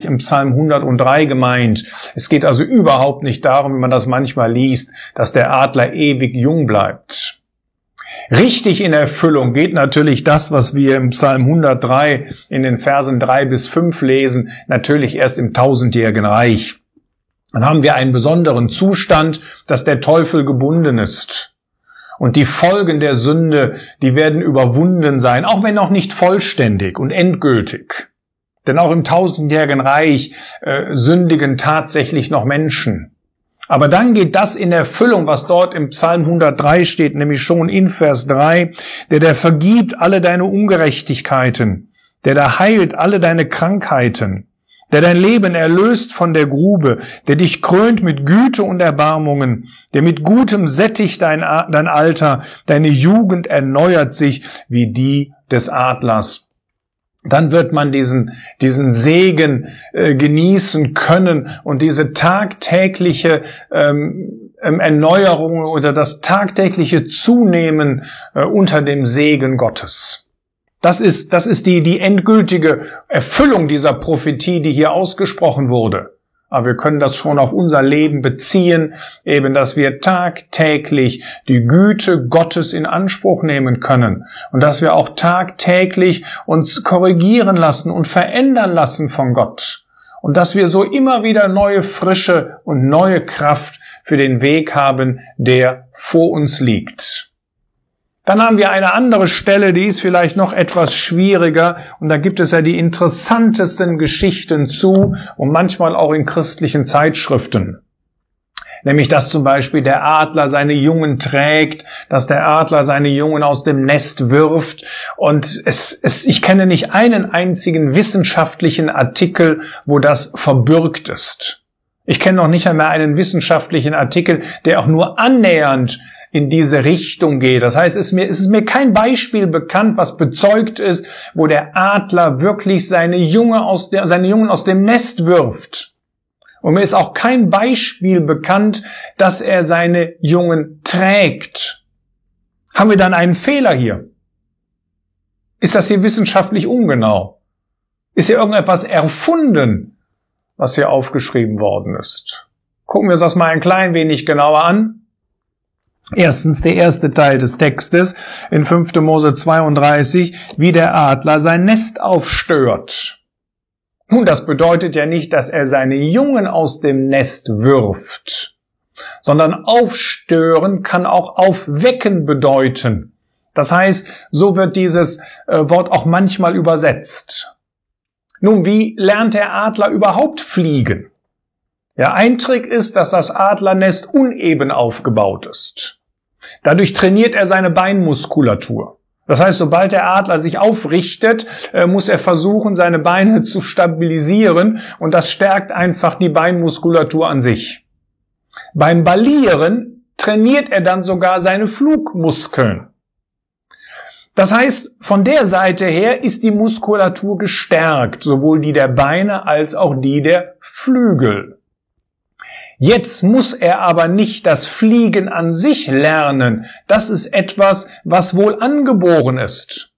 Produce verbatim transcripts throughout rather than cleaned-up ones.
im Psalm hundertdrei gemeint. Es geht also überhaupt nicht darum, wie man das manchmal liest, dass der Adler ewig jung bleibt. Richtig in Erfüllung geht natürlich das, was wir im Psalm hundertdrei in den Versen drei bis fünf lesen, natürlich erst im tausendjährigen Reich. Dann haben wir einen besonderen Zustand, dass der Teufel gebunden ist. Und die Folgen der Sünde, die werden überwunden sein, auch wenn noch nicht vollständig und endgültig. Denn auch im tausendjährigen Reich äh, sündigen tatsächlich noch Menschen. Aber dann geht das in Erfüllung, was dort im Psalm hundertdrei steht, nämlich schon in Vers drei, der da vergibt alle deine Ungerechtigkeiten, der da heilt alle deine Krankheiten, der dein Leben erlöst von der Grube, der dich krönt mit Güte und Erbarmungen, der mit Gutem sättigt dein, dein Alter, deine Jugend erneuert sich wie die des Adlers. Dann wird man diesen, diesen Segen äh, genießen können und diese tagtägliche ähm, Erneuerung oder das tagtägliche Zunehmen äh, unter dem Segen Gottes. Das ist, das ist die, die endgültige Erfüllung dieser Prophetie, die hier ausgesprochen wurde. Aber wir können das schon auf unser Leben beziehen, eben, dass wir tagtäglich die Güte Gottes in Anspruch nehmen können und dass wir auch tagtäglich uns korrigieren lassen und verändern lassen von Gott und dass wir so immer wieder neue Frische und neue Kraft für den Weg haben, der vor uns liegt. Dann haben wir eine andere Stelle, die ist vielleicht noch etwas schwieriger und da gibt es ja die interessantesten Geschichten zu und manchmal auch in christlichen Zeitschriften. Nämlich, dass zum Beispiel der Adler seine Jungen trägt, dass der Adler seine Jungen aus dem Nest wirft und es, es, ich kenne nicht einen einzigen wissenschaftlichen Artikel, wo das verbürgt ist. Ich kenne noch nicht einmal einen wissenschaftlichen Artikel, der auch nur annähernd in diese Richtung geht. Das heißt, es ist, mir, es ist mir kein Beispiel bekannt, was bezeugt ist, wo der Adler wirklich seine Junge aus der, seine Jungen aus dem Nest wirft. Und mir ist auch kein Beispiel bekannt, dass er seine Jungen trägt. Haben wir dann einen Fehler hier? Ist das hier wissenschaftlich ungenau? Ist hier irgendetwas erfunden, was hier aufgeschrieben worden ist? Gucken wir uns das mal ein klein wenig genauer an. Erstens der erste Teil des Textes in fünfter Mose zweiunddreißig, wie der Adler sein Nest aufstört. Nun, das bedeutet ja nicht, dass er seine Jungen aus dem Nest wirft, sondern aufstören kann auch aufwecken bedeuten. Das heißt, so wird dieses äh, Wort auch manchmal übersetzt. Nun, wie lernt der Adler überhaupt fliegen? Ja, ein Trick ist, dass das Adlernest uneben aufgebaut ist. Dadurch trainiert er seine Beinmuskulatur. Das heißt, sobald der Adler sich aufrichtet, muss er versuchen, seine Beine zu stabilisieren und das stärkt einfach die Beinmuskulatur an sich. Beim Ballieren trainiert er dann sogar seine Flugmuskeln. Das heißt, von der Seite her ist die Muskulatur gestärkt, sowohl die der Beine als auch die der Flügel. Jetzt muss er aber nicht das Fliegen an sich lernen. Das ist etwas, was wohl angeboren ist.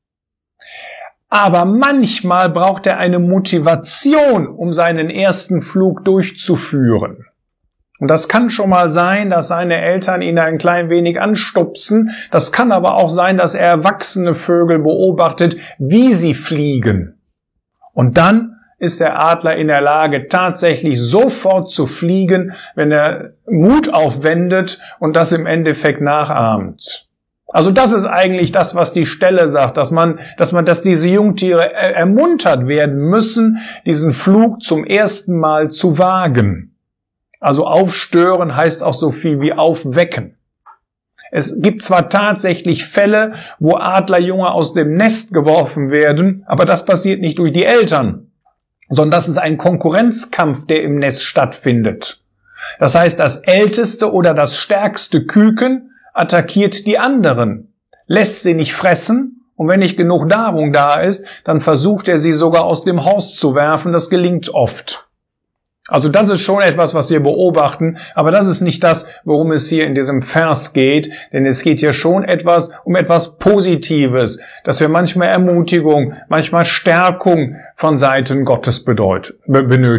Aber manchmal braucht er eine Motivation, um seinen ersten Flug durchzuführen. Und das kann schon mal sein, dass seine Eltern ihn ein klein wenig anstupsen. Das kann aber auch sein, dass er erwachsene Vögel beobachtet, wie sie fliegen. Und dann ist der Adler in der Lage, tatsächlich sofort zu fliegen, wenn er Mut aufwendet und das im Endeffekt nachahmt. Also das ist eigentlich das, was die Stelle sagt, dass man, dass man, dass diese Jungtiere ermuntert werden müssen, diesen Flug zum ersten Mal zu wagen. Also aufstören heißt auch so viel wie aufwecken. Es gibt zwar tatsächlich Fälle, wo Adlerjunge aus dem Nest geworfen werden, aber das passiert nicht durch die Eltern, sondern das ist ein Konkurrenzkampf, der im Nest stattfindet. Das heißt, das älteste oder das stärkste Küken attackiert die anderen, lässt sie nicht fressen und wenn nicht genug Nahrung da ist, dann versucht er sie sogar aus dem Haus zu werfen. Das gelingt oft. Also das ist schon etwas, was wir beobachten, aber das ist nicht das, worum es hier in diesem Vers geht, denn es geht hier schon etwas um etwas Positives, dass wir manchmal Ermutigung, manchmal Stärkung von Seiten Gottes benötigen.